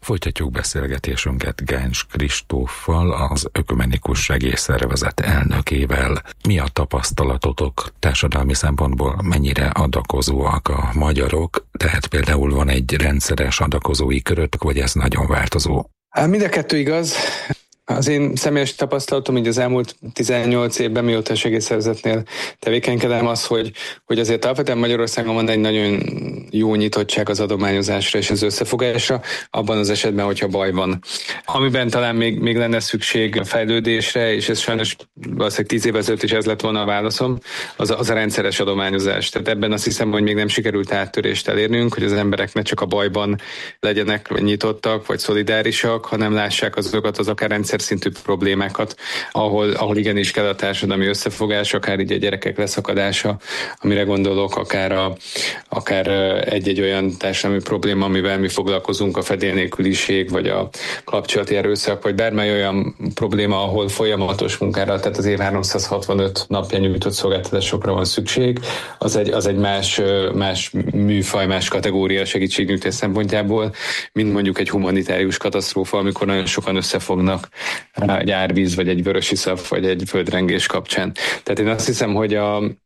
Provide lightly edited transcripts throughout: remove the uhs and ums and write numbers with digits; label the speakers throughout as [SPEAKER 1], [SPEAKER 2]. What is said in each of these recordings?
[SPEAKER 1] Folytatjuk beszélgetésünket Gencs Kristóffal, az Ökumenikus Segélyszervezet elnökével. Mi a tapasztalatotok társadalmi szempontból, mennyire adakozóak a magyarok? Tehát például van egy rendszeres adakozói köröttök, vagy ez nagyon változó?
[SPEAKER 2] Mind a kettő igaz. Az én személyes tapasztalatom így az elmúlt 18 évben, mióta a segélyszervezetnél tevékenykedem, az, hogy azért alapvetően Magyarországon van egy nagyon jó nyitottság az adományozásra és az összefogásra, abban az esetben, hogyha baj van. Amiben talán még lenne szükség a fejlődésre, és ez sajnos valószínűleg 10 évvel ezelőtt is ez lett volna a válaszom, az a rendszeres adományozás. Tehát ebben azt hiszem, hogy még nem sikerült áttörést elérnünk, hogy az emberek ne csak a bajban legyenek nyitottak vagy szolidárisak, hanem lássák azokat az akár rendszer szintű problémákat, ahol igenis kell a társadalmi összefogás, akár így a gyerekek leszakadása, amire gondolok, akár egy-egy olyan társadalmi probléma, amivel mi foglalkozunk, a fedélnélküliség, vagy a kapcsolati erőszak, vagy bármely olyan probléma, ahol folyamatos munkára, tehát az év 365 napja nyújtott szolgáltatásokra van szükség, az egy más műfaj, más kategória segítségnyújtás szempontjából, mint mondjuk egy humanitárius katasztrófa, amikor nagyon sokan összefognak egy árvíz, vagy egy vörösiszap, vagy egy földrengés kapcsán. Tehát én azt hiszem, hogy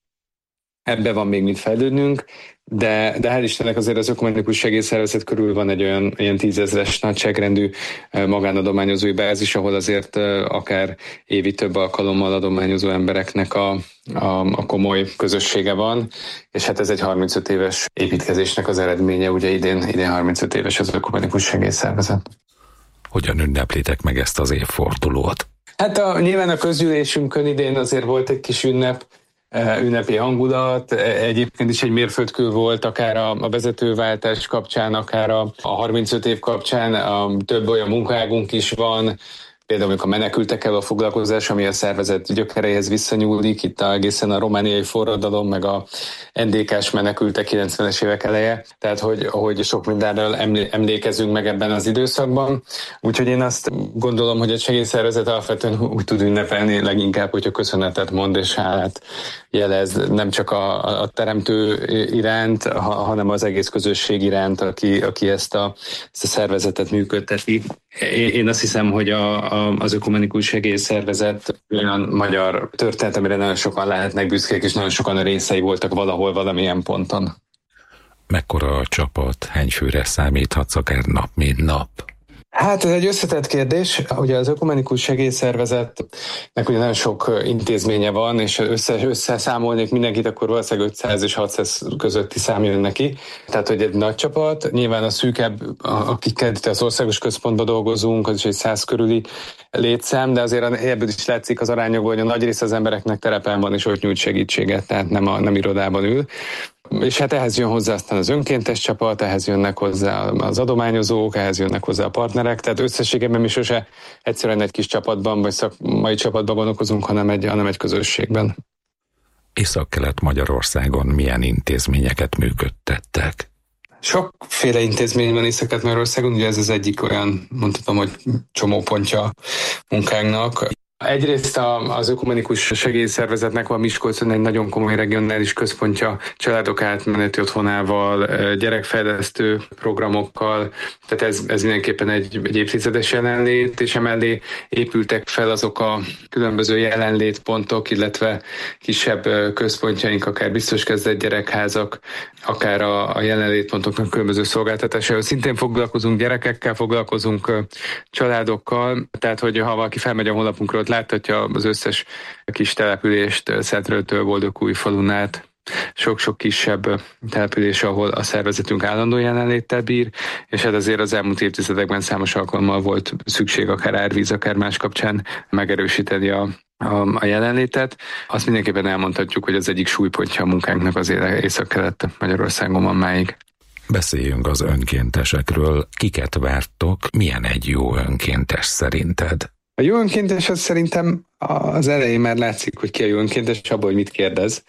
[SPEAKER 2] ebbe van még mit fejlődnünk, de hál' Istennek azért az Ökumenikus Segélyszervezet körül van egy olyan 10 000-es nagyságrendű magánadományozói bázis, ahol azért akár évi több alkalommal adományozó embereknek a komoly közössége van, és hát ez egy 35 éves építkezésnek az eredménye, ugye idén 35 éves az Ökumenikus Segélyszervezet.
[SPEAKER 1] Hogyan ünneplitek meg ezt az évfordulót?
[SPEAKER 2] Hát nyilván a közgyűlésünkön idén azért volt egy kis ünnepi hangulat, egyébként is egy mérföldkő volt, akár a vezetőváltás kapcsán, akár a 35 év kapcsán, több olyan munkaágunk is van, például a menekültekkel a foglalkozás, ami a szervezet gyökereihez visszanyúlik, itt egészen a romániai forradalom, meg a NDK-s menekültek 90-es évek eleje, tehát hogy sok mindenről emlékezünk meg ebben az időszakban. Úgyhogy én azt gondolom, hogy a segélyszervezet alapvetően úgy tud ünnepelni leginkább, hogyha köszönetet mond és hálát jelez nem csak a teremtő iránt, hanem az egész közösség iránt, aki ezt a szervezetet működteti. Én azt hiszem, hogy az Ökumenikus Segélyszervezet olyan magyar történet, amire nagyon sokan lehetnek büszkék, és nagyon sokan a részei voltak valahol, valamilyen ponton.
[SPEAKER 1] Mekkora a csapat? Hány főre számíthatsz akár nap, mint nap?
[SPEAKER 2] Hát ez egy összetett kérdés. Ugye az Ökumenikus Segélyszervezetnek ugye nagyon sok intézménye van, és összeszámolnék mindenkit, akkor valószínűleg 500 és 600 közötti szám jön neki. Tehát, hogy egy nagy csapat, nyilván a szűkebb, akikkel itt az országos központban dolgozunk, az is egy 100 körüli létszám, de azért ebből is látszik az arányokból, hogy a nagy része az embereknek terepen van, és ott nyújt segítséget, tehát nem irodában ül. És hát ehhez jön hozzá aztán az önkéntes csapat, ehhez jönnek hozzá az adományozók, ehhez jönnek hozzá a partnerek, tehát összességében mi sose egyszerűen egy kis csapatban, vagy szakmai csapatban gondolkozunk, hanem egy közösségben.
[SPEAKER 1] Észak-Kelet Magyarországon milyen intézményeket működtettek?
[SPEAKER 2] Sokféle intézmény van Észak-Kelet Magyarországon, ugye ez az egyik olyan, mondhatom, hogy csomópontja munkánknak. Egyrészt az Ökumenikus Segélyszervezetnek van Miskolcon egy nagyon komoly regionális központja, családok átmeneti otthonával, gyerekfejlesztő programokkal, tehát ez mindenképpen egy évtizedes jelenlét, és emellé épültek fel azok a különböző jelenlétpontok, illetve kisebb központjaink, akár biztos kezdett gyerekházak, akár a jelenlétpontoknak különböző szolgáltatásával. Szintén foglalkozunk gyerekekkel, foglalkozunk családokkal, tehát hogy ha valaki felmegy a honlapunkról, láthatja az összes kis települést, Szentrőtől Boldogújfalun át, sok-sok kisebb település, ahol a szervezetünk állandó jelenléttel bír, és hát azért az elmúlt évtizedekben számos alkalommal volt szükség akár árvíz, akár más kapcsán megerősíteni a jelenlétet. Azt mindenképpen elmondhatjuk, hogy az egyik súlypontja a munkánknak az Észak-Kelet Magyarországon van máig.
[SPEAKER 1] Beszéljünk az önkéntesekről. Kiket vártok? Milyen egy jó önkéntes szerinted?
[SPEAKER 2] A jó önkéntes az szerintem Az elején már látszik, hogy ki a jó önkéntes, és abból, hogy mit kérdez,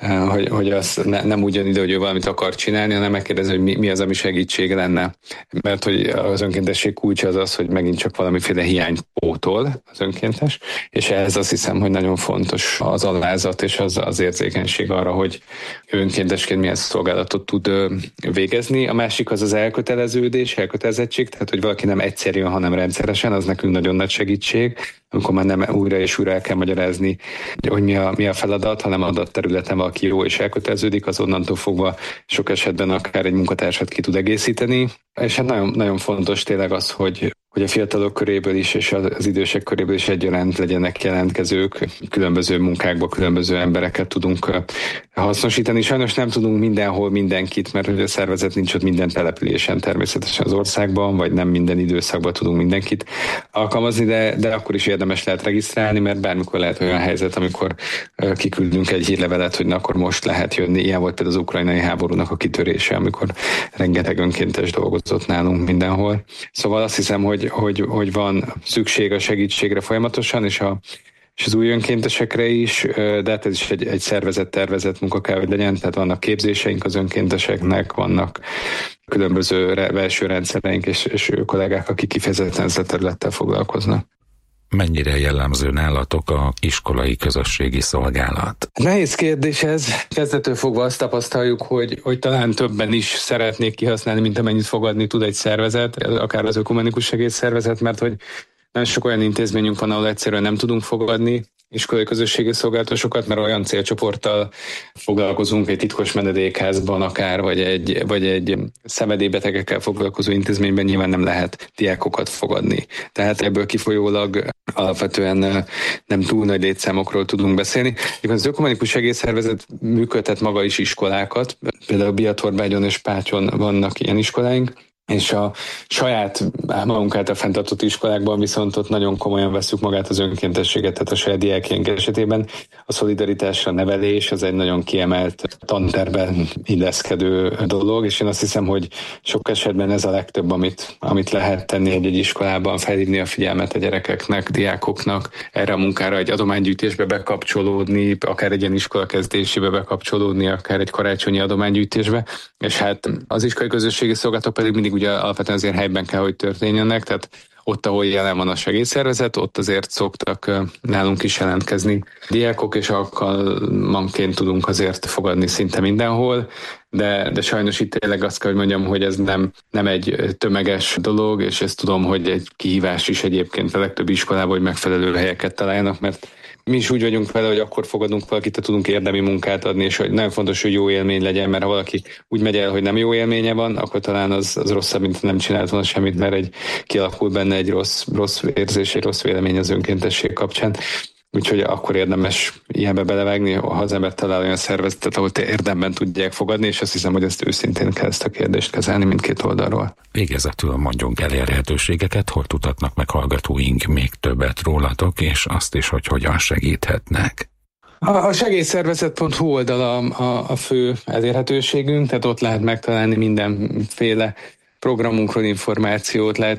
[SPEAKER 2] hogy az nem úgy jön ide, hogy ő valamit akar csinálni, hanem megkérdez, hogy mi az, ami segítség lenne. Mert hogy az önkéntesség kulcsa az, hogy megint csak valamiféle hiányt pótol az önkéntes, és ehhez azt hiszem, hogy nagyon fontos az alázat és az érzékenység arra, hogy önkéntesként milyen szolgálatot tud végezni. A másik az elköteleződés, elkötelezettség, tehát hogy valaki nem egyszerűen, hanem rendszeresen, az nekünk nagyon nagy segítség, amikor már nem újra és újra el kell magyarázni, hogy mi a feladat, hanem adott területen valaki jó és elköteleződik, az onnantól fogva sok esetben akár egy munkatársat ki tud egészíteni. És hát nagyon, nagyon fontos tényleg az, hogy a fiatalok köréből is és az idősek köréből is egyaránt legyenek jelentkezők, különböző munkákból különböző embereket tudunk hasznosítani. Sajnos nem tudunk mindenhol mindenkit, mert hogy a szervezet nincs ott minden településen természetesen az országban, vagy nem minden időszakban tudunk mindenkit alkalmazni, de akkor is érdemes lehet regisztrálni, mert bármikor lehet olyan helyzet, amikor kiküldünk egy hírlevelet, hogy na, akkor most lehet jönni. Ilyen volt például az ukrajnai háborúnak a kitörése, amikor rengeteg önkéntes dolgozott nálunk mindenhol. Szóval azt hiszem, hogy van szükség a segítségre folyamatosan, és az új önkéntesekre is, de hát ez is egy szervezett munka kell, hogy legyen, tehát vannak képzéseink az önkénteseknek, vannak különböző belső rendszereink és kollégák, akik kifejezetten ezzel területtel foglalkoznak.
[SPEAKER 1] Mennyire jellemző nálatok a iskolai közösségi szolgálat?
[SPEAKER 2] Nehéz kérdés ez. Kezdettől fogva azt tapasztaljuk, hogy talán többen is szeretnék kihasználni, mint amennyit fogadni tud egy szervezet, akár az ökumenikus segélyszervezet, mert hogy nagyon sok olyan intézményünk van, ahol egyszerűen nem tudunk fogadni iskolai közösségi szolgálatosokat, mert olyan célcsoporttal foglalkozunk egy titkos menedékházban akár, vagy egy szenvedélybetegekkel foglalkozó intézményben nyilván nem lehet diákokat fogadni. Tehát ebből kifolyólag alapvetően nem túl nagy létszámokról tudunk beszélni. Az ökumenikus segélyszervezet működtet maga is iskolákat, például Biatorbágyon és Páttyon vannak ilyen iskoláink, és a saját magunk által fenntartott iskolákban viszont ott nagyon komolyan veszük magát az önkéntességet, tehát a saját diákjaink esetében a szolidaritásra nevelés az egy nagyon kiemelt tanterben illeszkedő dolog, és én azt hiszem, hogy sok esetben ez a legtöbb, amit lehet tenni egy iskolában, felhívni a figyelmet a gyerekeknek, diákoknak, erre a munkára egy adománygyűjtésbe bekapcsolódni, akár egy ilyen iskola kezdésébe bekapcsolódni, akár egy karácsonyi adománygyűjtésbe, és hát az iskolai közösségi szolgálatok pedig mindig ugye alapvetően azért helyben kell, hogy történjenek, tehát ott, ahol jelen van a segélyszervezet, ott azért szoktak nálunk is jelentkezni diákok, és alkalmanként tudunk azért fogadni szinte mindenhol, de sajnos itt tényleg azt kell, hogy mondjam, hogy ez nem egy tömeges dolog, és ezt tudom, hogy egy kihívás is egyébként a legtöbb iskolában, hogy megfelelő helyeket találjanak, mert mi is úgy vagyunk vele, hogy akkor fogadunk valakit, tudunk érdemi munkát adni, és hogy nagyon fontos, hogy jó élmény legyen, mert ha valaki úgy megy el, hogy nem jó élménye van, akkor talán az rosszabb, mint nem csinált volna semmit, mert kialakul benne egy rossz érzés, egy rossz vélemény az önkéntesség kapcsán. Úgyhogy akkor érdemes ilyenbe belevágni, ha az ember talál olyan szervezetet, ahol érdemben tudják fogadni, és azt hiszem, hogy ezt őszintén kell ezt a kérdést kezelni mindkét oldalról.
[SPEAKER 1] Végezetül mondjunk elérhetőségeket, hol tudhatnak meg hallgatóink még többet rólatok, és azt is, hogy hogyan segíthetnek.
[SPEAKER 2] A segélyszervezet.hu oldala a fő elérhetőségünk, tehát ott lehet megtalálni mindenféle programunkról információt, lehet